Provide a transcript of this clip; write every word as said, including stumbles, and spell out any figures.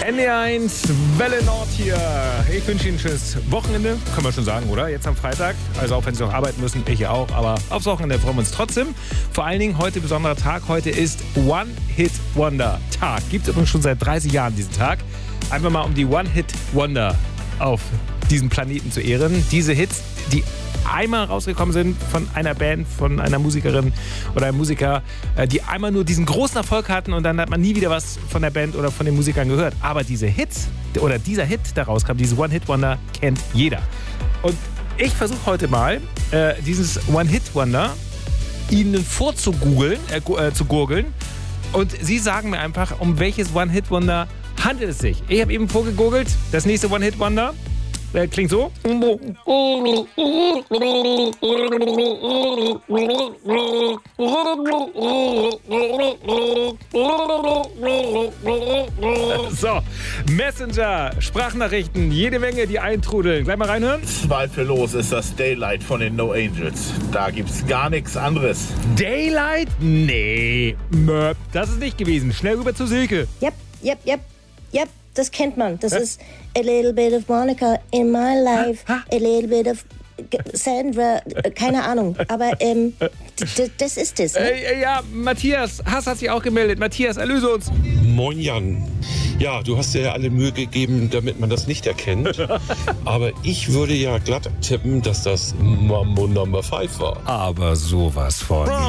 N D eins, Welle Nord hier. Ich wünsche Ihnen ein schönes Wochenende, können wir schon sagen, oder? Jetzt am Freitag. Also auch wenn Sie noch arbeiten müssen, ich ja auch. Aber aufs Wochenende freuen wir uns trotzdem. Vor allen Dingen heute besonderer Tag. Heute ist One-Hit-Wonder-Tag. Gibt es übrigens schon seit dreißig Jahren diesen Tag. Einfach mal um die One-Hit-Wonder auf diesem Planeten zu ehren. Diese Hits, die einmal rausgekommen sind von einer Band, von einer Musikerin oder einem Musiker, die einmal nur diesen großen Erfolg hatten und dann hat man nie wieder was von der Band oder von den Musikern gehört. Aber diese Hits oder dieser Hit, der rauskam, dieses One-Hit-Wonder, kennt jeder. Und ich versuche heute mal, äh, dieses One-Hit-Wonder Ihnen vorzugoogeln, äh, äh, zu gurgeln. Und Sie sagen mir einfach, um welches One-Hit-Wonder handelt es sich. Ich habe eben vorgegoogelt, das nächste One-Hit-Wonder äh, klingt so. So, Messenger, Sprachnachrichten, jede Menge, die eintrudeln. Gleich mal reinhören. Zweifellos ist das Daylight von den No Angels. Da gibt's gar nichts anderes. Daylight? Nee, Möp, das ist nicht gewesen. Schnell rüber zu Silke. Yep, yep, yep, yep. Das kennt man. Das Hä? ist a little bit of Monica in my life, ha? a little bit of Sandra, keine Ahnung. Aber ähm, das ist es. Ne? Äh, ja, Matthias Hass hat sich auch gemeldet. Matthias, erlöse uns. Moin Jan. Ja, du hast dir ja alle Mühe gegeben, damit man das nicht erkennt. Aber ich würde ja glatt tippen, dass das Mambo Number fünf war. Aber sowas von.